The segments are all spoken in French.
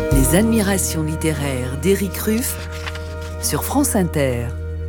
Les admirations littéraires d'Éric Ruff sur France Inter.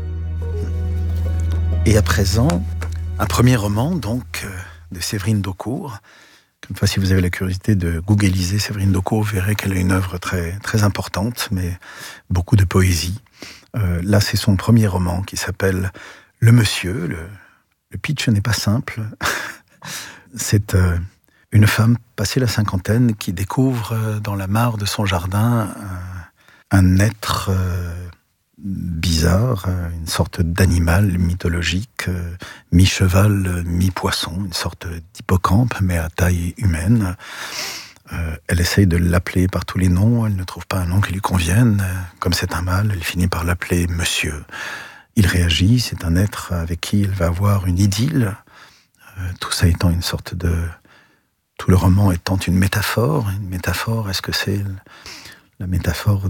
Et à présent, un premier roman donc de Séverine Daucourt. Comme ça, si vous avez la curiosité de googliser Séverine Daucourt, vous verrez qu'elle a une œuvre très, très importante, mais beaucoup de poésie. Là, c'est son premier roman qui s'appelle Le Monsieur. Le pitch n'est pas simple. C'est une femme passée la cinquantaine qui découvre dans la mare de son jardin un être bizarre, une sorte d'animal mythologique, mi-cheval, mi-poisson, une sorte d'hippocampe, mais à taille humaine. Elle essaye de l'appeler par tous les noms, elle ne trouve pas un nom qui lui convienne. Comme c'est un mâle, elle finit par l'appeler Monsieur. Il réagit, c'est un être avec qui elle va avoir une idylle. Tout ça étant une sorte de... Tout le roman étant une métaphore. Une métaphore, est-ce que c'est la métaphore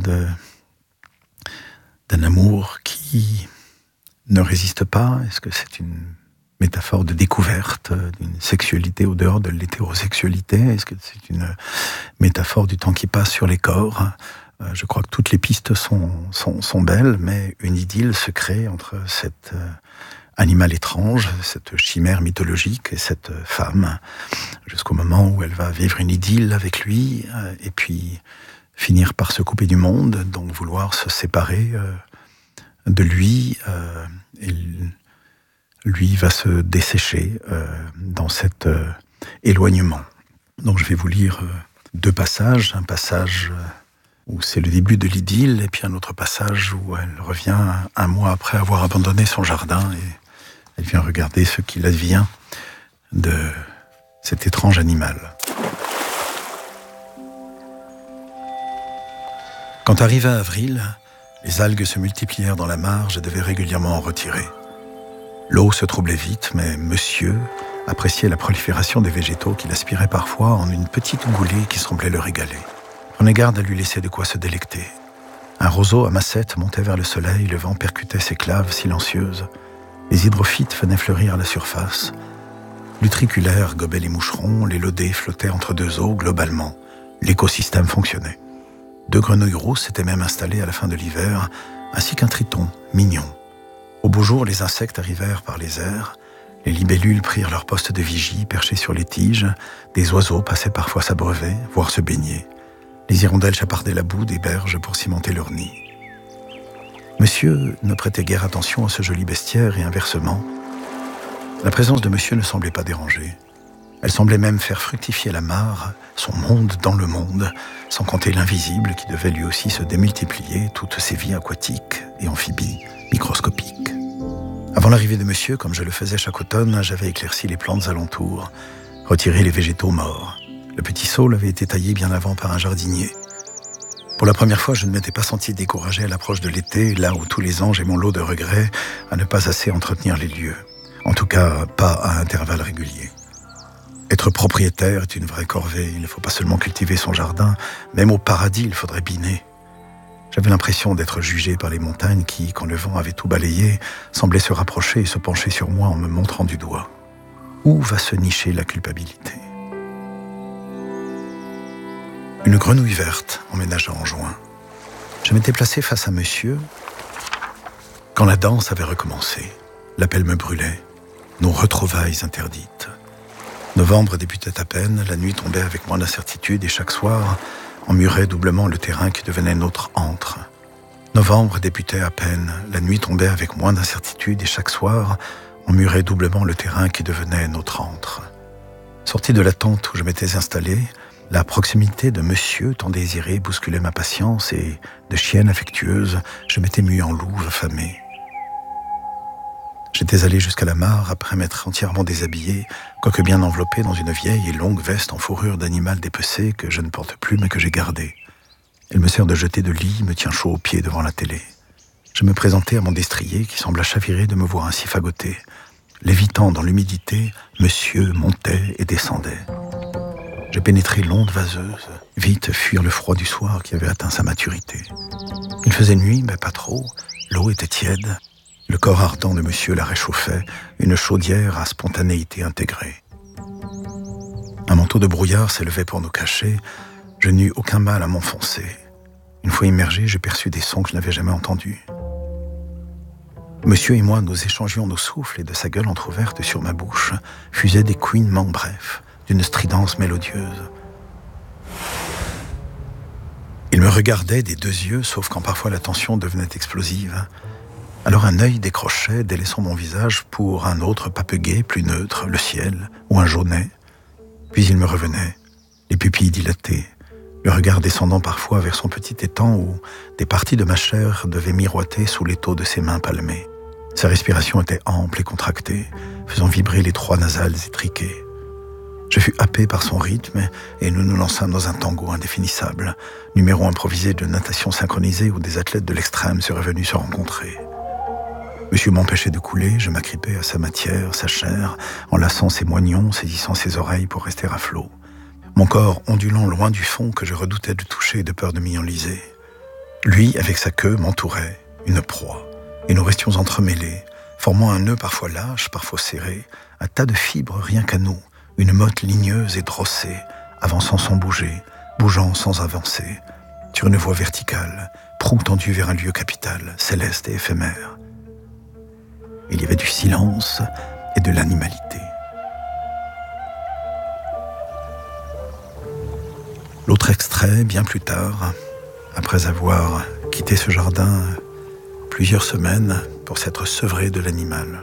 d'un amour qui ne résiste pas? Est-ce que c'est une métaphore de découverte d'une sexualité au dehors de l'hétérosexualité? Est-ce que c'est une métaphore du temps qui passe sur les corps? Je crois que toutes les pistes sont belles, mais une idylle se crée entre cet animal étrange, cette chimère mythologique et cette femme, jusqu'au moment où elle va vivre une idylle avec lui, et puis finir par se couper du monde, donc vouloir se séparer de lui, et lui va se dessécher dans cet éloignement. Donc je vais vous lire deux passages, un passage où c'est le début de l'idylle, et puis un autre passage où elle revient un mois après avoir abandonné son jardin, et elle vient regarder ce qu'il advient de cet étrange animal. Quand arriva avril, les algues se multiplièrent dans la mare, je devais régulièrement en retirer. L'eau se troublait vite, mais Monsieur appréciait la prolifération des végétaux qu'il aspirait parfois en une petite goulée qui semblait le régaler. Prenez garde à lui laisser de quoi se délecter. Un roseau à massettes montait vers le soleil, le vent percutait ses claves silencieuses. Les hydrophytes venaient fleurir à la surface. L'utriculaire gobait les moucherons, les lodés flottaient entre deux eaux, globalement. L'écosystème fonctionnait. 2 grenouilles rousses s'étaient même installées à la fin de l'hiver, ainsi qu'un triton, mignon. Au beau jour, les insectes arrivèrent par les airs. Les libellules prirent leur poste de vigie, perchés sur les tiges. Des oiseaux passaient parfois s'abreuver, voire se baigner. Les hirondelles chapardaient la boue des berges pour cimenter leur nid. Monsieur ne prêtait guère attention à ce joli bestiaire et inversement. La présence de Monsieur ne semblait pas déranger. Elle semblait même faire fructifier la mare, son monde dans le monde, sans compter l'invisible qui devait lui aussi se démultiplier, toutes ses vies aquatiques et amphibies, microscopiques. Avant l'arrivée de Monsieur, comme je le faisais chaque automne, j'avais éclairci les plantes alentours, retiré les végétaux morts. Le petit saule avait été taillé bien avant par un jardinier. Pour la première fois, je ne m'étais pas senti découragé à l'approche de l'été, là où tous les ans j'ai mon lot de regrets à ne pas assez entretenir les lieux. En tout cas, pas à intervalles réguliers. Être propriétaire est une vraie corvée. Il ne faut pas seulement cultiver son jardin, même au paradis, il faudrait biner. J'avais l'impression d'être jugé par les montagnes qui, quand le vent avait tout balayé, semblaient se rapprocher et se pencher sur moi en me montrant du doigt. Où va se nicher la culpabilité ? Une grenouille verte emménagea en juin. Je m'étais placé face à Monsieur quand la danse avait recommencé. L'appel me brûlait. Nos retrouvailles interdites. Novembre débutait à peine, la nuit tombait avec moins d'incertitude et chaque soir emmurait doublement le terrain qui devenait notre antre. Novembre débutait à peine, la nuit tombait avec moins d'incertitude et chaque soir emmurait doublement le terrain qui devenait notre antre. Sorti de la tente où je m'étais installé, la proximité de Monsieur tant désiré bousculait ma patience et, de chienne affectueuse, je m'étais mue en louve affamée. J'étais allé jusqu'à la mare après m'être entièrement déshabillé, quoique bien enveloppé dans une vieille et longue veste en fourrure d'animal dépecé que je ne porte plus mais que j'ai gardée. Elle me sert de jetée de lit, me tient chaud aux pieds devant la télé. Je me présentai à mon destrier qui sembla chavirer de me voir ainsi fagoté. Lévitant dans l'humidité, Monsieur montait et descendait. Je pénétrai l'onde vaseuse, vite fuir le froid du soir qui avait atteint sa maturité. Il faisait nuit, mais pas trop. L'eau était tiède. Le corps ardent de Monsieur la réchauffait, une chaudière à spontanéité intégrée. Un manteau de brouillard s'élevait pour nous cacher. Je n'eus aucun mal à m'enfoncer. Une fois immergé, j'ai perçu des sons que je n'avais jamais entendus. Monsieur et moi, nous échangions nos souffles et de sa gueule entr'ouverte sur ma bouche fusaient des couinements brefs, d'une stridence mélodieuse. Il me regardait des 2 yeux, sauf quand parfois la tension devenait explosive. Alors un œil décrochait, délaissant mon visage pour un autre papeguet plus neutre, le ciel ou un jaunet. Puis il me revenait, les pupilles dilatées, le regard descendant parfois vers son petit étang où des parties de ma chair devaient miroiter sous l'étau de ses mains palmées. Sa respiration était ample et contractée, faisant vibrer les 3 nasales étriquées. Je fus happé par son rythme et nous nous lançâmes dans un tango indéfinissable, numéro improvisé de natation synchronisée où des athlètes de l'extrême seraient venus se rencontrer. Monsieur m'empêchait de couler, je m'agrippais à sa matière, sa chair, enlaçant ses moignons, saisissant ses oreilles pour rester à flot. Mon corps ondulant loin du fond que je redoutais de toucher de peur de m'y enliser. Lui, avec sa queue, m'entourait, une proie, et nous restions entremêlés, formant un nœud parfois lâche, parfois serré, un tas de fibres rien qu'à nous, une motte ligneuse et drossée, avançant sans bouger, bougeant sans avancer, sur une voie verticale, proue tendue vers un lieu capital, céleste et éphémère. Il y avait du silence et de l'animalité. L'autre extrait, bien plus tard, après avoir quitté ce jardin plusieurs semaines pour s'être sevré de l'animal.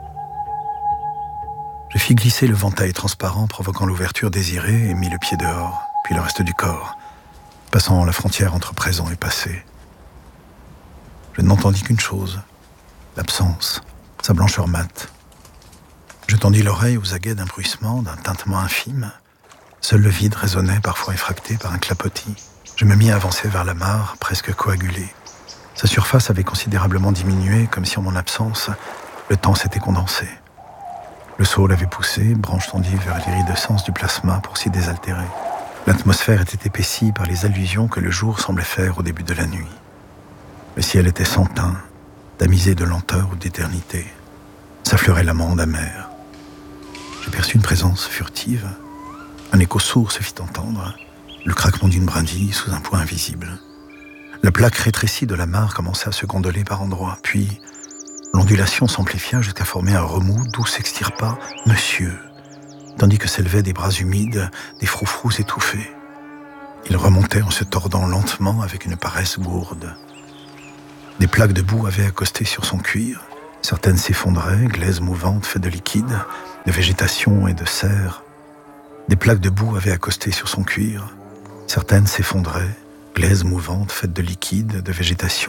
Je fis glisser le ventail transparent provoquant l'ouverture désirée et mis le pied dehors, puis le reste du corps, passant la frontière entre présent et passé. Je n'entendis qu'une chose, l'absence, sa blancheur mate. Je tendis l'oreille aux aguets d'un bruissement, d'un tintement infime. Seul le vide résonnait, parfois effracté par un clapotis. Je me mis à avancer vers la mare, presque coagulée. Sa surface avait considérablement diminué, comme si en mon absence, le temps s'était condensé. Le saule avait poussé, branche tendue vers l'iridescence du plasma pour s'y désaltérer. L'atmosphère était épaissie par les allusions que le jour semblait faire au début de la nuit. Le ciel était sans teint, tamisé de lenteur ou d'éternité. S'affleurait l'amande amère. J'ai perçu une présence furtive. Un écho sourd se fit entendre, le craquement d'une brindille sous un poids invisible. La plaque rétrécie de la mare commença à se gondoler par endroits, puis l'ondulation s'amplifia jusqu'à former un remous d'où s'extirpa « Monsieur », tandis que s'élevaient des bras humides, des froufrous étouffés. Il remontait en se tordant lentement avec une paresse gourde. Des plaques de boue avaient accosté sur son cuir. Certaines s'effondraient, glaises mouvantes faites de liquide, de végétation et de cerre. Des plaques de boue avaient accosté sur son cuir. Certaines s'effondraient, glaises mouvantes faites de liquide, de végétation